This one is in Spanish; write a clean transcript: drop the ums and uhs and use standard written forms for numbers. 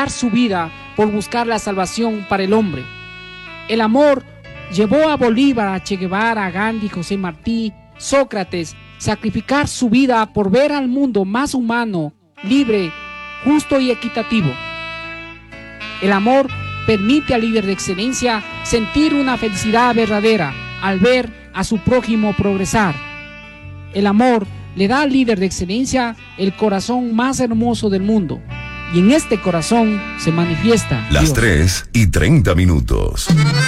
dar su vida por buscar la salvación para el hombre. El amor llevó a Bolívar, a Che Guevara, a Gandhi, José Martí, Sócrates, sacrificar su vida por ver al mundo más humano, libre, justo y equitativo. El amor permite al líder de excelencia sentir una felicidad verdadera al ver a su prójimo progresar. El amor le da al líder de excelencia el corazón más hermoso del mundo, y en este corazón se manifiesta Las Dios. 3:30.